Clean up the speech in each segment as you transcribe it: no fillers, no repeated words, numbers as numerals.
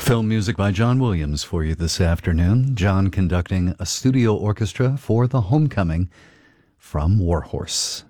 Film music by John Williams for you this afternoon. John conducting a studio orchestra for The Homecoming from Warhorse.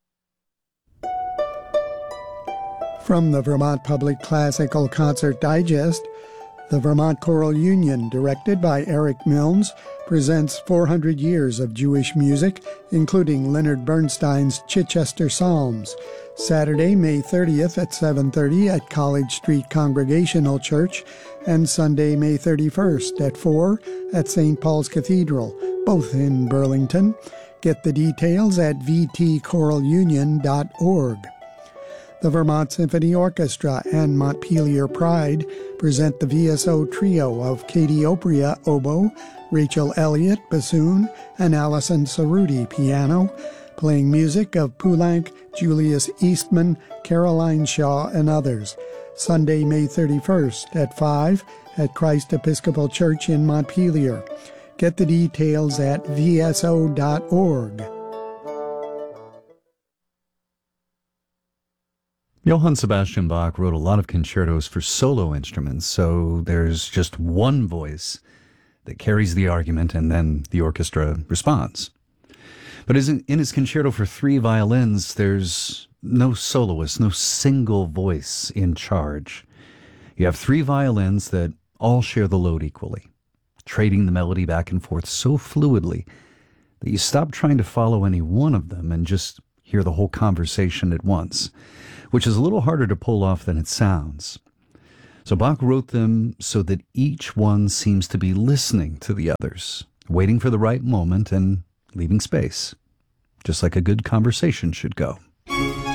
From the Vermont Public Classical Concert Digest, the Vermont Choral Union, directed by Eric Milnes, presents 400 years of Jewish music, including Leonard Bernstein's Chichester Psalms, Saturday, May 30th at 7:30 at College Street Congregational Church, and Sunday, May 31st at 4 at St. Paul's Cathedral, both in Burlington. Get the details at vtchoralunion.org. The Vermont Symphony Orchestra and Montpelier Pride present the VSO trio of Katie Opria, oboe, Rachel Elliott, bassoon, and Allison Cerruti, piano, playing music of Poulenc, Julius Eastman, Caroline Shaw, and others. Sunday, May 31st at 5 at Christ Episcopal Church in Montpelier. Get the details at vso.org. Johann Sebastian Bach wrote a lot of concertos for solo instruments, so there's just one voice that carries the argument and then the orchestra responds. But in his concerto for 3 violins, there's no soloist, no single voice in charge. You have 3 violins that all share the load equally, trading the melody back and forth so fluidly that you stop trying to follow any one of them and just hear the whole conversation at once, which is a little harder to pull off than it sounds. So Bach wrote them so that each one seems to be listening to the others, waiting for the right moment and leaving space, just like a good conversation should go.